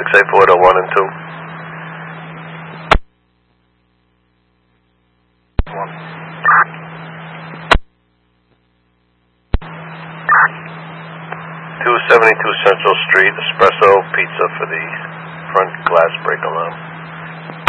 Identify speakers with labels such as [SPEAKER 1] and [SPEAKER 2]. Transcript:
[SPEAKER 1] 684 1 and 2. 272 Central Street, espresso pizza for the front glass break alarm.